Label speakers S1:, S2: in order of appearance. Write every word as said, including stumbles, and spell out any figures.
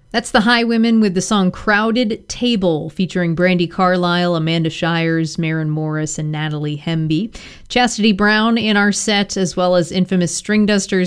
S1: That's the Highwomen with the song Crowded Table, featuring Brandi Carlile, Amanda Shires, Maren Morris, and Natalie Hemby. Chastity Brown in our set, as well as Infamous Stringdusters